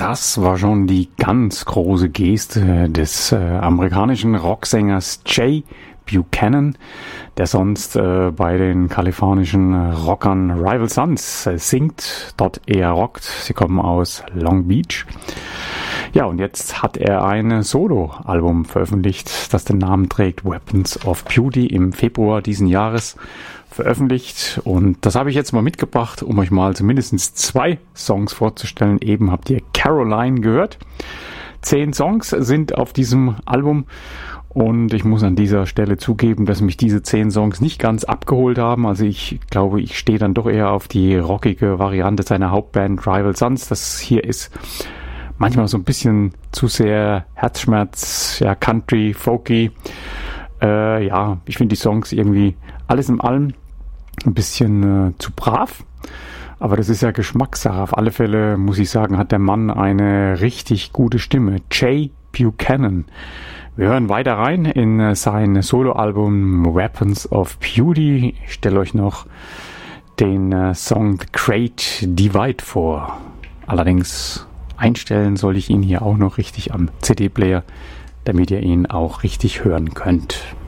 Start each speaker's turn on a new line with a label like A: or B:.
A: Das war schon die ganz große Geste des amerikanischen Rocksängers Jay Buchanan, der sonst bei den kalifornischen Rockern Rival Sons singt, dort eher rockt. Sie kommen aus Long Beach. Ja, und jetzt hat er ein Solo-Album veröffentlicht, das den Namen trägt, Weapons of Beauty, im Februar diesen Jahres veröffentlicht. Und das habe ich jetzt mal mitgebracht, um euch mal zumindest 2 Songs vorzustellen. Eben habt ihr Caroline gehört. 10 Songs sind auf diesem Album. Und ich muss an dieser Stelle zugeben, dass mich diese 10 Songs nicht ganz abgeholt haben. Also ich glaube, ich stehe dann doch eher auf die rockige Variante seiner Hauptband Rival Sons. Das hier ist manchmal so ein bisschen zu sehr Herzschmerz, ja, Country, Folky. Ja, ich finde die Songs irgendwie alles in allem ein bisschen zu brav. Aber das ist ja Geschmackssache. Auf alle Fälle, muss ich sagen, hat der Mann eine richtig gute Stimme. Jay Buchanan. Wir hören weiter rein in sein Soloalbum Weapons of Beauty. Ich stelle euch noch den Song The Great Divide vor. Allerdings einstellen soll ich ihn hier auch noch richtig am CD-Player, damit ihr ihn auch richtig hören könnt.